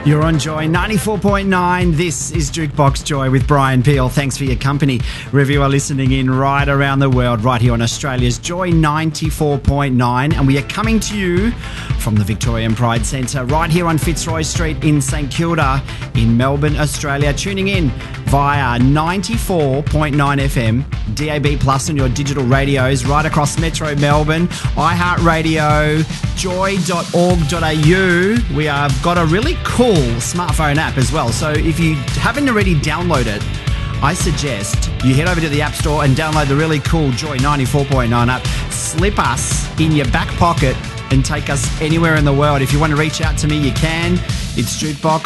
You're on Joy 94.9. This is Jukebox Joy with Brian Peel. Thanks for your company. Wherever you are listening in right around the world, right here on Australia's Joy 94.9. And we are coming to you from the Victorian Pride Centre right here on Fitzroy Street in St Kilda in Melbourne, Australia. Tuning in via 94.9 FM, DAB Plus on your digital radios right across Metro Melbourne, iHeartRadio, joy.org.au. We have got a really cool smartphone app as well. So if you haven't already downloaded it, I suggest you head over to the App Store and download the really cool Joy 94.9 app. Slip us in your back pocket and take us anywhere in the world. If you want to reach out to me, you can. It's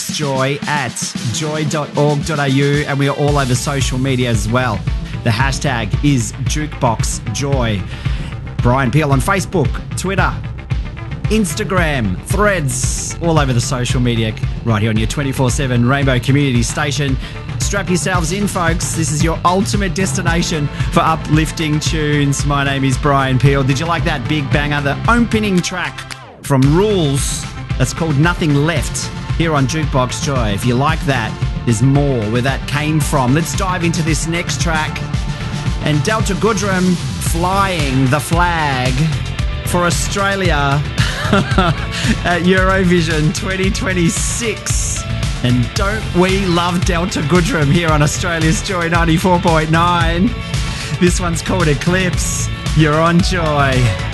jukeboxjoy@joy.org.au, and we are all over social media as well. The hashtag is jukeboxjoy. Brian Peel on Facebook, Twitter, Instagram, Threads, all over the social media, right here on your 24/7 Rainbow Community Station. Strap yourselves in, folks. This is your ultimate destination for uplifting tunes. My name is Brian Peel. Did you like that big banger? The opening track from Rules, that's called Nothing Left, here on Jukebox Joy. If you like that, there's more where that came from. Let's dive into this next track. And Delta Goodrem flying the flag for Australia at Eurovision 2026. And don't we love Delta Goodrem here on Australia's Joy 94.9. This one's called Eclipse. You're on Joy.